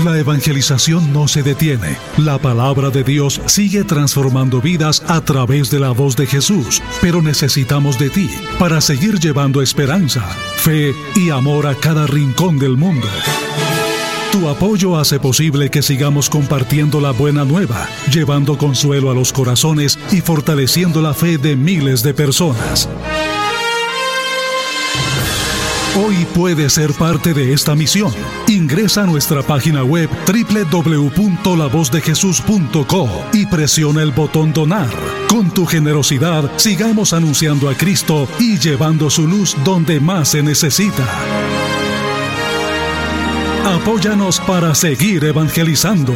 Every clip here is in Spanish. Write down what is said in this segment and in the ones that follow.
La evangelización no se detiene. La palabra de Dios sigue transformando vidas a través de la voz de Jesús, pero necesitamos de ti para seguir llevando esperanza, fe y amor a cada rincón del mundo. Tu apoyo hace posible que sigamos compartiendo la buena nueva, llevando consuelo a los corazones y fortaleciendo la fe de miles de personas. Hoy puedes ser parte de esta misión. Ingresa a nuestra página web www.lavozdejesús.co y presiona el botón Donar. Con tu generosidad, sigamos anunciando a Cristo y llevando su luz donde más se necesita. Apóyanos para seguir evangelizando.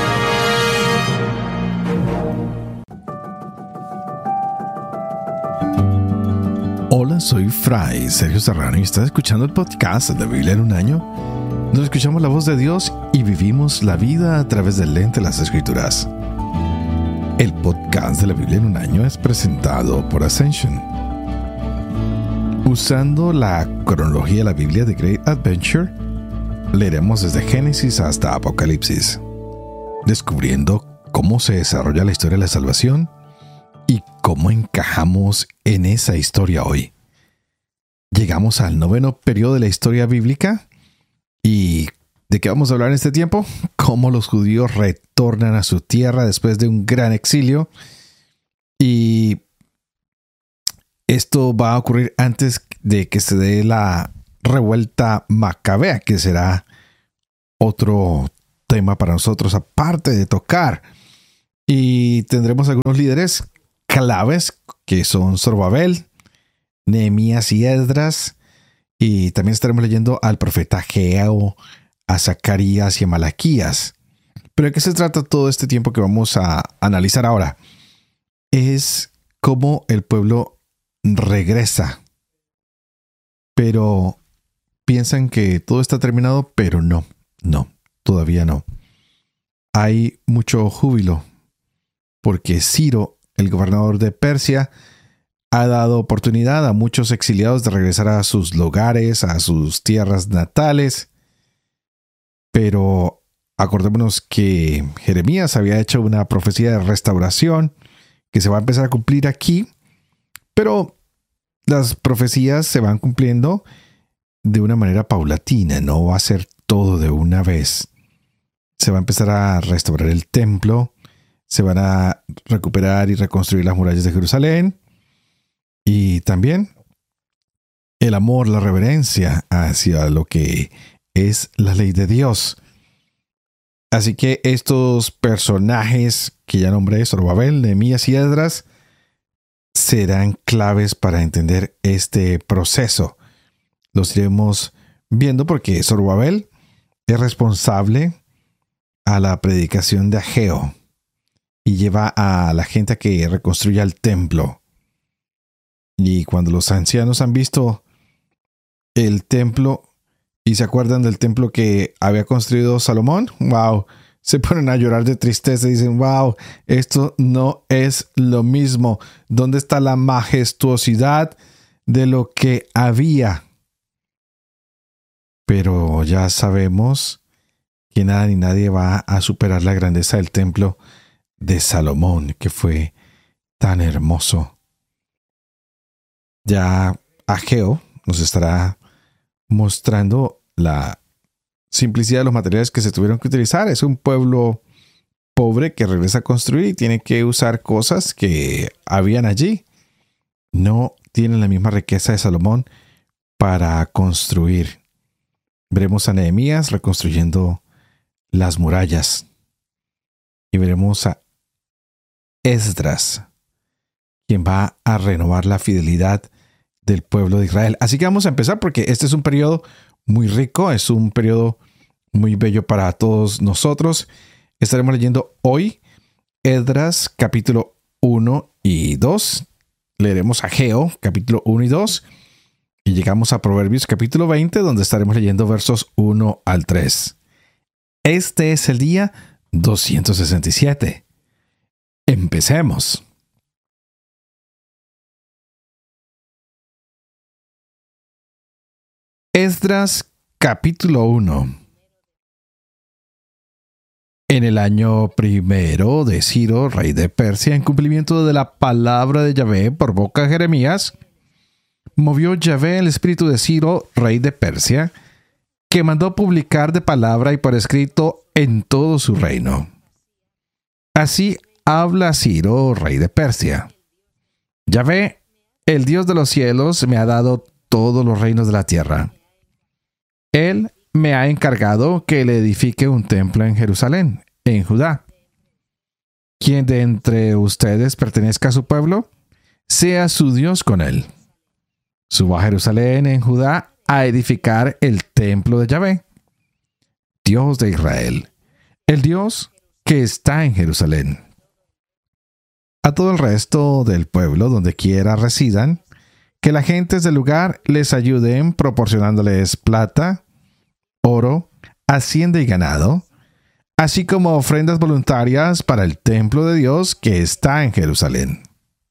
Hola, soy Fray Sergio Serrano y estás escuchando el podcast de la Biblia en un año, donde escuchamos la voz de Dios y vivimos la vida a través del lente de las Escrituras. El podcast de la Biblia en un año es presentado por Ascension. Usando la cronología de la Biblia de Great Adventure, leeremos desde Génesis hasta Apocalipsis, descubriendo cómo se desarrolla la historia de la salvación y cómo encajamos en esa historia hoy. Llegamos al 9º periodo de la historia bíblica. ¿Y de qué vamos a hablar en este tiempo? Cómo los judíos retornan a su tierra después de un gran exilio. Y esto va a ocurrir antes de que se dé la revuelta macabea, que será otro tema para nosotros, aparte de tocar. Y tendremos algunos líderes claves que son Zorobabel, Nehemías y Esdras, y también estaremos leyendo al profeta Ageo, a Zacarías y a Malaquías. Pero ¿de qué se trata todo este tiempo que vamos a analizar ahora? Es cómo el pueblo regresa, pero piensan que todo está terminado, pero no, todavía no. Hay mucho júbilo porque Ciro, el gobernador de Persia, ha dado oportunidad a muchos exiliados de regresar a sus lugares, a sus tierras natales. Pero acordémonos que Jeremías había hecho una profecía de restauración que se va a empezar a cumplir aquí. Pero las profecías se van cumpliendo de una manera paulatina, no va a ser todo de una vez. Se va a empezar a restaurar el templo. Se van a recuperar y reconstruir las murallas de Jerusalén. Y también el amor, la reverencia hacia lo que es la ley de Dios. Así que estos personajes que ya nombré, Zorobabel, Nehemías y Esdras, serán claves para entender este proceso. Los iremos viendo porque Zorobabel es responsable a la predicación de Ageo y lleva a la gente a que reconstruya el templo. Y cuando los ancianos han visto el templo y se acuerdan del templo que había construido Salomón, wow, se ponen a llorar de tristeza y dicen, wow, esto no es lo mismo. ¿Dónde está la majestuosidad de lo que había? Pero ya sabemos que nada ni nadie va a superar la grandeza del templo de Salomón, que fue tan hermoso. Ya Ageo nos estará mostrando la simplicidad de los materiales que se tuvieron que utilizar. Es un pueblo pobre que regresa a construir y tiene que usar cosas que habían allí. No tienen la misma riqueza de Salomón para construir. Veremos a Nehemías reconstruyendo las murallas. Y veremos a Esdras, quien va a renovar la fidelidad del pueblo de Israel. Así que vamos a empezar porque este es un periodo muy rico, es un periodo muy bello para todos nosotros. Estaremos leyendo hoy Esdras capítulo 1 y 2. Leeremos Ageo capítulo 1 y 2. Y llegamos a Proverbios capítulo 20, donde estaremos leyendo versos 1 al 3. Este es el día 267. Empecemos. Esdras capítulo 1. En el año primero de Ciro, rey de Persia, en cumplimiento de la palabra de Yahvé por boca de Jeremías, movió Yahvé el espíritu de Ciro, rey de Persia, que mandó publicar de palabra y por escrito en todo su reino. Así habla Ciro, rey de Persia. Yahvé, el Dios de los cielos, me ha dado todos los reinos de la tierra. Él me ha encargado que le edifique un templo en Jerusalén, en Judá. Quien de entre ustedes pertenezca a su pueblo, sea su Dios con él. Suba a Jerusalén, en Judá, a edificar el templo de Yahvé, Dios de Israel, el Dios que está en Jerusalén. A todo el resto del pueblo, donde quiera residan, que las gentes del lugar les ayuden proporcionándoles plata, oro, hacienda y ganado, así como ofrendas voluntarias para el templo de Dios que está en Jerusalén.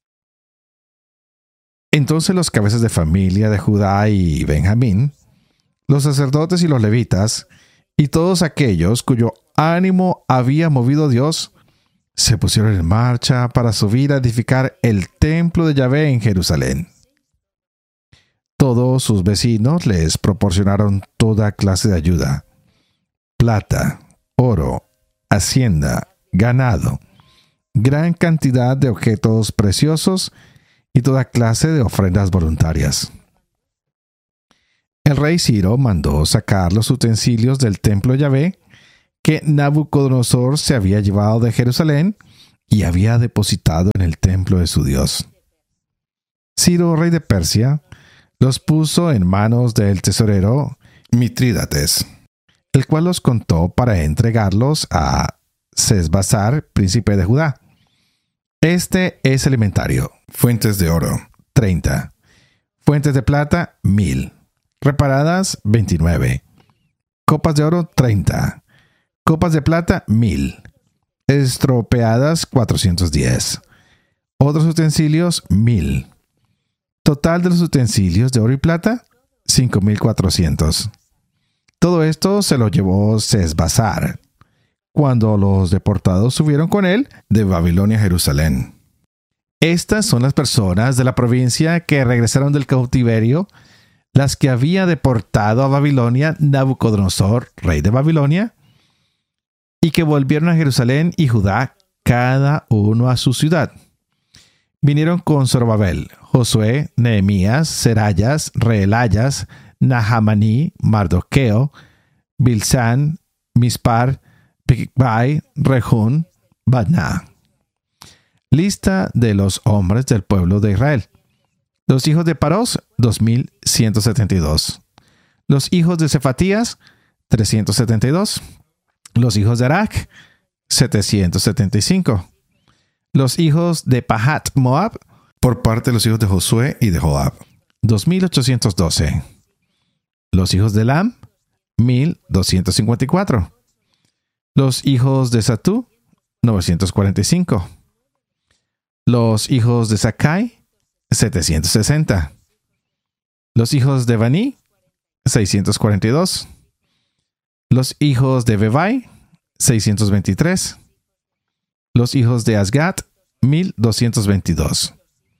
Entonces los cabezas de familia de Judá y Benjamín, los sacerdotes y los levitas, y todos aquellos cuyo ánimo había movido Dios, se pusieron en marcha para subir a edificar el templo de Yahvé en Jerusalén. Todos sus vecinos les proporcionaron toda clase de ayuda: plata, oro, hacienda, ganado, gran cantidad de objetos preciosos y toda clase de ofrendas voluntarias. El rey Ciro mandó sacar los utensilios del templo de Yahvé que Nabucodonosor se había llevado de Jerusalén y había depositado en el templo de su Dios. Ciro, rey de Persia, los puso en manos del tesorero Mitrídates, el cual los contó para entregarlos a Sesbassar, príncipe de Judá. Este es el inventario: fuentes de oro, 30. Fuentes de plata, 1000. Reparadas, 29. Copas de oro, 30. Copas de plata, 1000. Estropeadas, 410. Otros utensilios, 1000. Total de los utensilios de oro y plata, 5400. Todo esto se lo llevó Sesbassar, cuando los deportados subieron con él de Babilonia a Jerusalén. Estas son las personas de la provincia que regresaron del cautiverio, las que había deportado a Babilonia Nabucodonosor, rey de Babilonia, y que volvieron a Jerusalén y Judá, cada uno a su ciudad. Vinieron con Zorobabel, Josué, Nehemías, Serayas, Reelayas, Nahamaní, Mardoqueo, Bilsán, Mispar, Bigvai, Rehún, Badná. Lista de los hombres del pueblo de Israel. Los hijos de Parós, 2172. Los hijos de Cefatías, 372. Los hijos de Arac, 775. Los hijos de Pahat Moab, por parte de los hijos de Josué y de Joab, 2812. Los hijos de Elam, 1254. Los hijos de Satú, 945. Los hijos de Sakai, 760. Los hijos de Baní, 642. Los hijos de Bebai, 623. Los hijos de Asgat, 1222.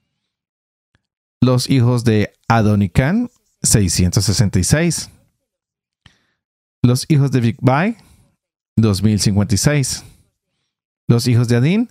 Los hijos de Adonicán, 666. Los hijos de Bigvai, 2056. Los hijos de Adín,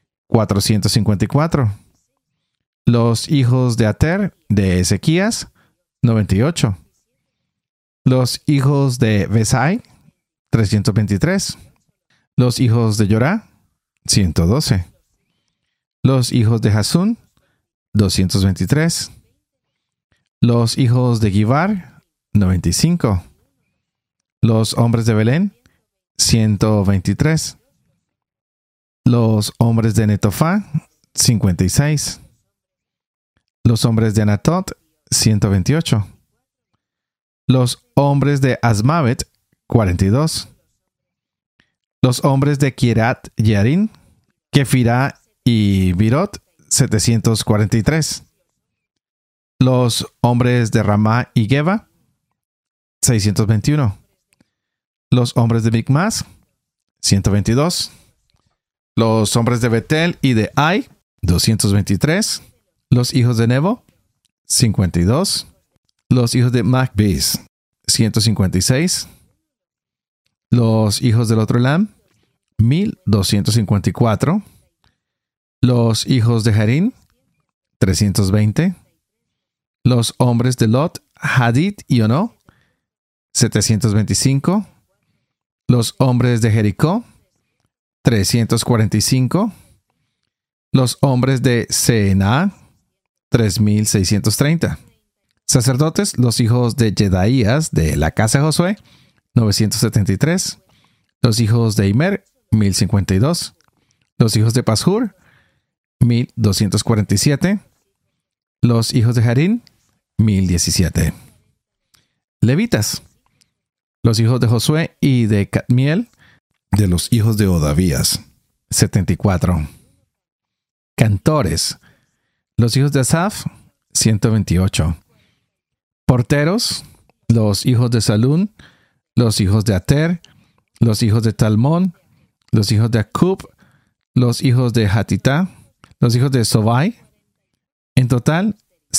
454. Los hijos de Ater, de Ezequías, 98. Los hijos de Besai, 323. Los hijos de Yorá, 112. Los hijos de Hasún, 223. Los hijos de Givar, 95. Los hombres de Belén, 123. Los hombres de Netofá, 56. Los hombres de Anatot, 128. Los hombres de Asmavet, 42. Los hombres de Kiriat Yearim, Kefirá y Birot, 743. Los hombres de Ramá y Geba, 621. Los hombres de Micmas, 122. Los hombres de Betel y de Ai, 223. Los hijos de Nebo, 52. Los hijos de Macbis, 156. Los hijos del otro Elam, 1254. Los hijos de Harín, 320. Los hombres de Lot, Hadid y Ono, 725. Los hombres de Jericó, 345. Los hombres de Seená, 3630. Sacerdotes, los hijos de Jedaías de la casa de Josué, 973. Los hijos de Imer, 1052. Los hijos de Pashur, 1247. Los hijos de Harín, 1017. Levitas, los hijos de Josué y de Cadmiel, de los hijos de Odavías, 74. Cantores, los hijos de Asaf, 128. Porteros, los hijos de Salún, los hijos de Ater, los hijos de Talmón, los hijos de Acub, los hijos de Hatitá, los hijos de Sobai, en total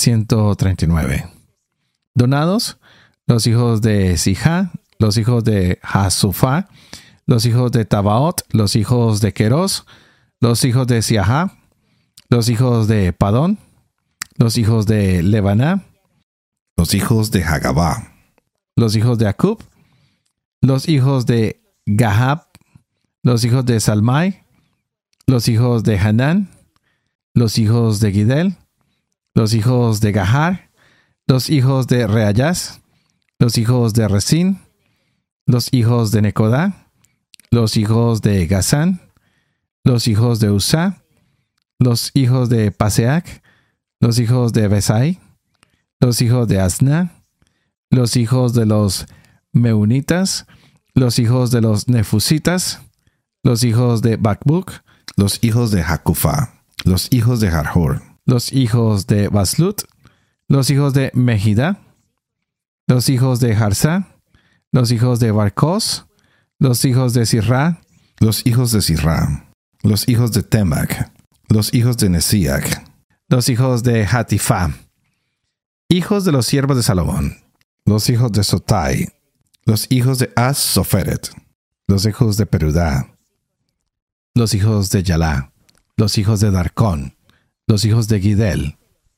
139. Donados, los hijos de Sijá, los hijos de Hasufá, los hijos de Tabaot, los hijos de Queros, los hijos de Siahá, los hijos de Padón, los hijos de Lebaná, los hijos de Hagabá, los hijos de Acub, los hijos de Gahab, los hijos de Salmai, los hijos de Hanán, los hijos de Gidel, los hijos de Gahar, los hijos de Reayás, los hijos de Resín, los hijos de Necodá, los hijos de Gazán, los hijos de Usá, los hijos de Paseac, los hijos de Besai, los hijos de Asna, los hijos de los Meunitas, los hijos de los Nefusitas, los hijos de Bakbuk, los hijos de Hakufá, los hijos de Harhur, los hijos de Baslut, los hijos de Mejida, los hijos de Harsá, los hijos de Barcos, los hijos de Sirra, los hijos de Sirra, los hijos de Temac, los hijos de Nesiac, los hijos de Hatifá, hijos de los siervos de Salomón, los hijos de Sotai, los hijos de As-Soferet, los hijos de Perudá, los hijos de Yalá, los hijos de Darcón, los hijos de Gidel,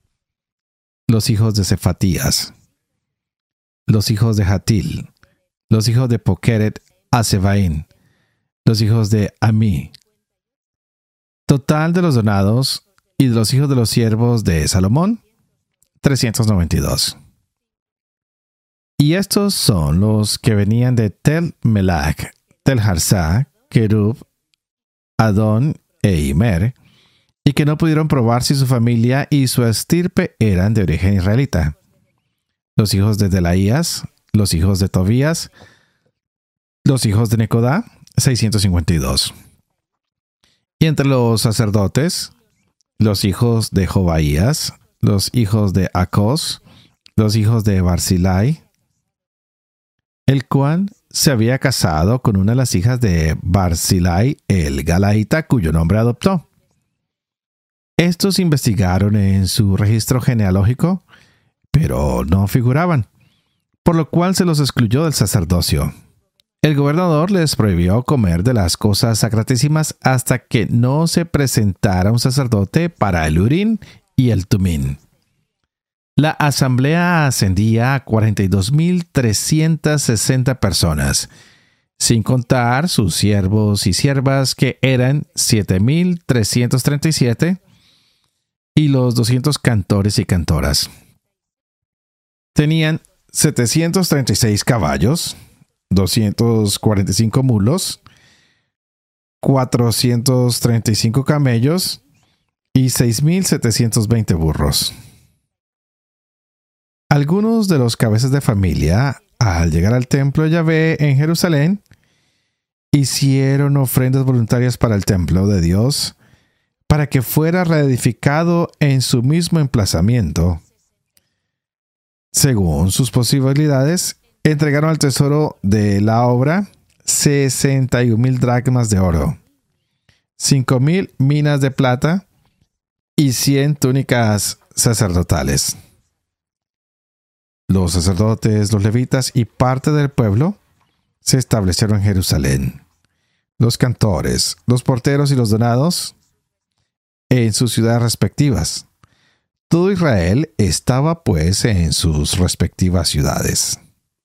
los hijos de Cefatías, los hijos de Hatil, los hijos de Pokeret Asebaín, los hijos de Amí. Total de los donados y de los hijos de los siervos de Salomón, 392. Y estos son los que venían de Tel Melach, Tel Harsá, Kerub, Adón e Imer, y que no pudieron probar si su familia y su estirpe eran de origen israelita. Los hijos de Delaías, los hijos de Tobías, los hijos de Necodá, 652. Y entre los sacerdotes, los hijos de Jobaías, los hijos de Acos, los hijos de Barzilai, el cual se había casado con una de las hijas de Barzilai el Galaíta, cuyo nombre adoptó. Estos investigaron en su registro genealógico, pero no figuraban, por lo cual se los excluyó del sacerdocio. El gobernador les prohibió comer de las cosas sacratísimas hasta que no se presentara un sacerdote para el Urín y el Tumín. La asamblea ascendía a 42,360 personas, sin contar sus siervos y siervas, que eran 7,337, y los 200 cantores y cantoras. Tenían 736 caballos, 245 mulos, 435 camellos y 6,720 burros. Algunos de los cabezas de familia, al llegar al templo de Yahvé en Jerusalén, hicieron ofrendas voluntarias para el templo de Dios, para que fuera reedificado en su mismo emplazamiento. Según sus posibilidades, entregaron al tesoro de la obra 61,000 dracmas de oro, 5,000 minas de plata y 100 túnicas sacerdotales. Los sacerdotes, los levitas y parte del pueblo se establecieron en Jerusalén. Los cantores, los porteros y los donados en sus ciudades respectivas. Todo Israel estaba pues en sus respectivas ciudades.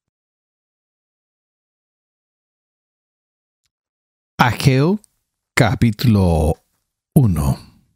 Ageo, capítulo 1.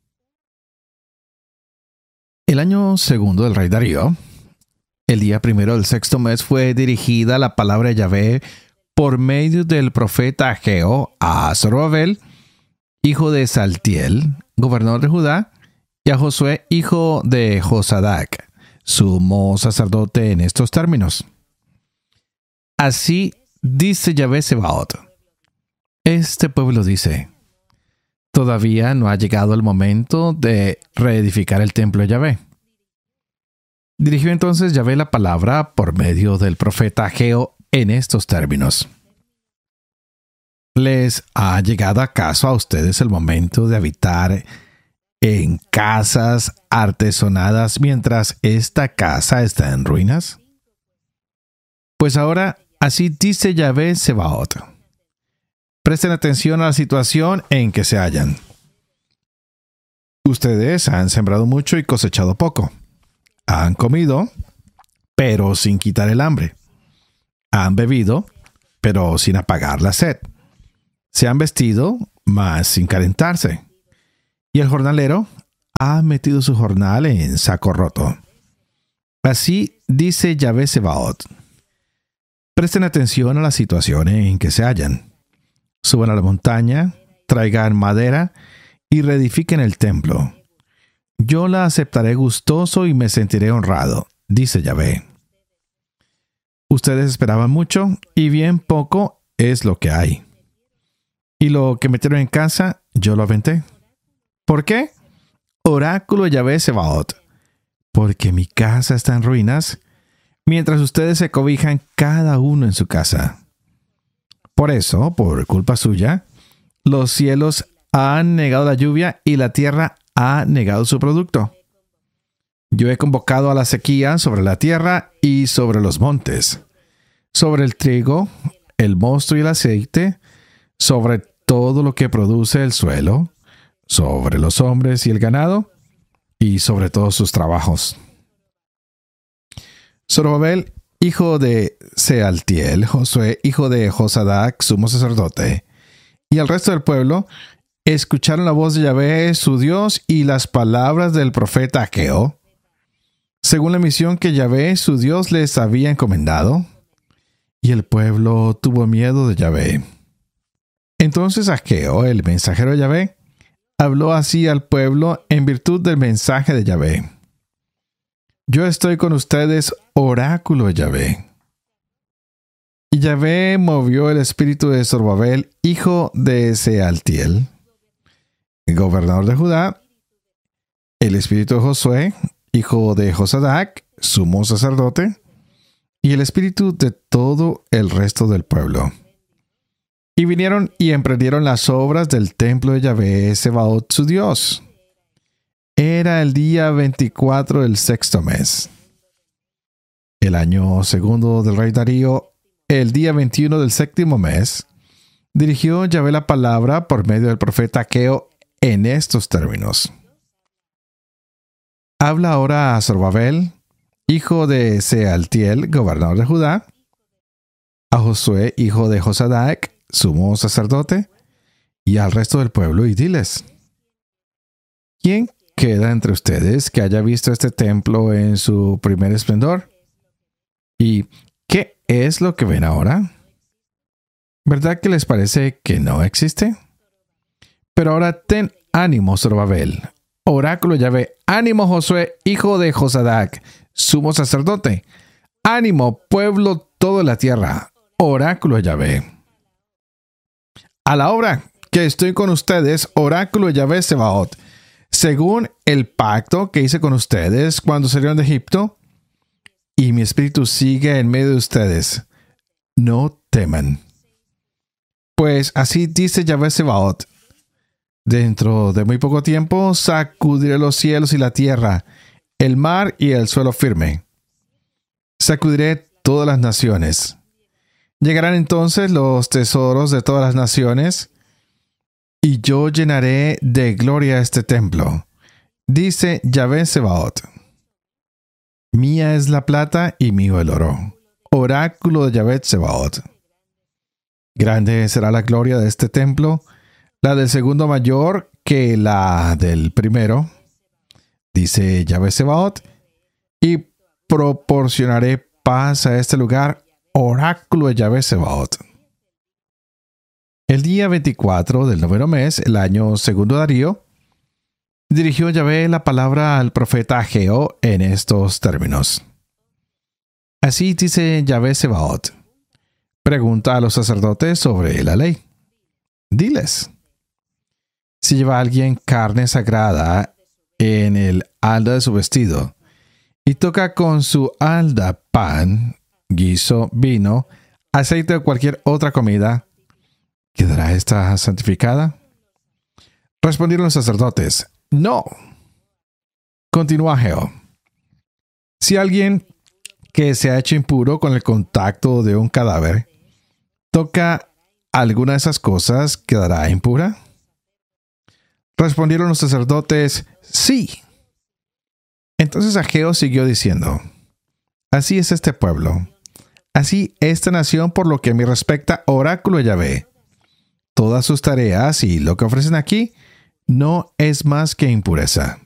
El año segundo del rey Darío, el día primero del sexto mes, fue dirigida la palabra de Yahvé por medio del profeta Ageo a Zorobabel, hijo de Saltiel, gobernador de Judá, y a Josué, hijo de Josadac, sumo sacerdote, en estos términos. Así dice Yahvé Sebaot. Este pueblo dice: todavía no ha llegado el momento de reedificar el templo de Yahvé. Dirigió entonces Yahvé la palabra por medio del profeta Ageo en estos términos: ¿les ha llegado acaso a ustedes el momento de habitar en casas artesonadas mientras esta casa está en ruinas? Pues ahora así dice Yahvé Sebaot. Presten atención a la situación en que se hallan. Ustedes han sembrado mucho y cosechado poco. Han comido, pero sin quitar el hambre. Han bebido, pero sin apagar la sed. Se han vestido, mas sin calentarse. Y el jornalero ha metido su jornal en saco roto. Así dice Yahvé Sebaot. Presten atención a la situación en que se hallan. Suban a la montaña, traigan madera y reedifiquen el templo. Yo la aceptaré gustoso y me sentiré honrado, dice Yahvé. Ustedes esperaban mucho y bien poco es lo que hay. Y lo que metieron en casa, yo lo aventé. ¿Por qué? Oráculo de Yahvé Sebaot. Porque mi casa está en ruinas, mientras ustedes se cobijan cada uno en su casa. Por eso, por culpa suya, los cielos han negado la lluvia y la tierra ha negado su producto. Yo he convocado a la sequía sobre la tierra y sobre los montes, sobre el trigo, el mosto y el aceite, sobre todo lo que produce el suelo, sobre los hombres y el ganado, y sobre todos sus trabajos. Zorobabel, hijo de Sealtiel, Josué, hijo de Josadac, sumo sacerdote, y el resto del pueblo escucharon la voz de Yahvé, su Dios, y las palabras del profeta Ageo, según la misión que Yahvé, su Dios, les había encomendado, y el pueblo tuvo miedo de Yahvé. Entonces Ageo, el mensajero de Yahvé, habló así al pueblo en virtud del mensaje de Yahvé. Yo estoy con ustedes, oráculo de Yahvé. Y Yahvé movió el espíritu de Zorobabel, hijo de Sealtiel, gobernador de Judá, el espíritu de Josué, hijo de Josadac, sumo sacerdote, y el espíritu de todo el resto del pueblo. Y vinieron y emprendieron las obras del templo de Yahvé Sebaot, su Dios. Era el día 24 del sexto mes. El año segundo del rey Darío, el día 21 del séptimo mes, dirigió Yahvé la palabra por medio del profeta Ageo en estos términos. Habla ahora a Zorobabel, hijo de Sealtiel, gobernador de Judá, a Josué, hijo de Josadac, sumo sacerdote, y al resto del pueblo, y diles: ¿quién queda entre ustedes que haya visto este templo en su primer esplendor? ¿Y qué es lo que ven ahora? ¿Verdad que les parece que no existe? Pero ahora ten ánimo, Zorobabel, oráculo de Yahvé, ánimo, Josué, hijo de Josadac, sumo sacerdote, ánimo, pueblo todo de la tierra, oráculo de Yahvé. A la obra, que estoy con ustedes, oráculo de Yahvé Sebaot, según el pacto que hice con ustedes cuando salieron de Egipto, y mi espíritu sigue en medio de ustedes. No teman. Pues así dice Yahvé Sebaot: dentro de muy poco tiempo sacudiré los cielos y la tierra, el mar y el suelo firme. Sacudiré todas las naciones. Llegarán entonces los tesoros de todas las naciones, y yo llenaré de gloria este templo, dice Yahvé Sebaot. Mía es la plata y mío el oro, oráculo de Yahvé Sebaot. Grande será la gloria de este templo, la del segundo mayor que la del primero, dice Yahvé Sebaot, y proporcionaré paz a este lugar, oráculo de Yahvé Sebaot. El día 24 del noveno mes, el año segundo Darío, dirigió Yahvé la palabra al profeta Ageo en estos términos. Así dice Yahvé Sebaot: pregunta a los sacerdotes sobre la ley. Diles: si lleva alguien carne sagrada en el alda de su vestido, y toca con su alda pan, guiso, vino, aceite o cualquier otra comida, ¿quedará esta santificada? Respondieron los sacerdotes: no. Continuó Ageo: si alguien que se ha hecho impuro con el contacto de un cadáver toca alguna de esas cosas, ¿quedará impura? Respondieron los sacerdotes: sí. Entonces Ageo siguió diciendo: así es este pueblo, así esta nación por lo que a mí respecta, oráculo de Yahvé. Todas sus tareas y lo que ofrecen aquí no es más que impureza.